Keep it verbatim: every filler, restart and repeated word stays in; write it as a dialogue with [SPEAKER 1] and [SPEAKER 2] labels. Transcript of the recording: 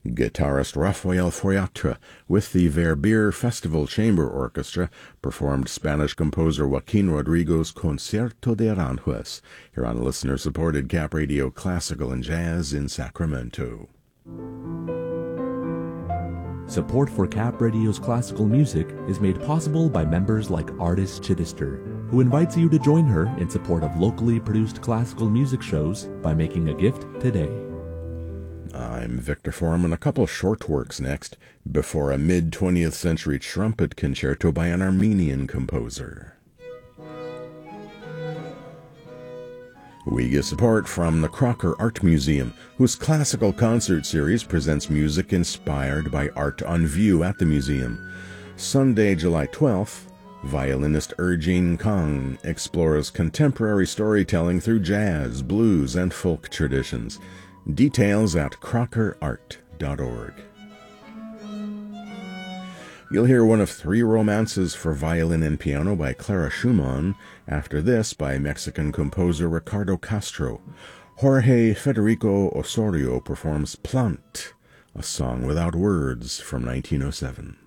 [SPEAKER 1] Guitarist Rafael Foyatra with the Verbier Festival Chamber Orchestra performed Spanish composer Joaquin Rodrigo's Concierto de Aranjuez here on listener-supported Cap Radio Classical and Jazz in Sacramento.
[SPEAKER 2] Support for Cap Radio's classical music is made possible by members like Artis Chittister, who invites you to join her in support of locally produced classical music shows by making a gift today.
[SPEAKER 1] I'm Victor Foreman. A couple short works next, before a mid-twentieth century trumpet concerto by an Armenian composer. We get support from the Crocker Art Museum, whose classical concert series presents music inspired by art on view at the museum. Sunday, July twelfth, violinist Erjin Kang explores contemporary storytelling through jazz, blues, and folk traditions. Details at crocker art dot org. You'll hear one of three romances for violin and piano by Clara Schumann. After this, by Mexican composer Ricardo Castro. Jorge Federico Osorio performs Plant, a song without words from nineteen oh seven.